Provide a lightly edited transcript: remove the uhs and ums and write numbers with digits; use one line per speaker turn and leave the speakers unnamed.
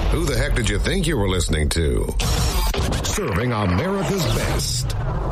Who the heck did you think you were listening to? Serving America's best.